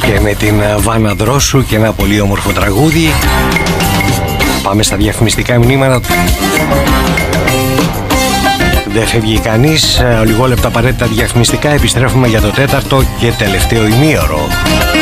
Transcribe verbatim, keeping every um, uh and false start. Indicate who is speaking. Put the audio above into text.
Speaker 1: και με την Βάνα Δρόσου και ένα πολύ όμορφο τραγούδι. Πάμε στα διαφημιστικά μηνύματα. Δεν φεύγει κανείς. Λιγόλεπτα απαραίτητα διαφημιστικά. Επιστρέφουμε για το τέταρτο και τελευταίο ημίωρο.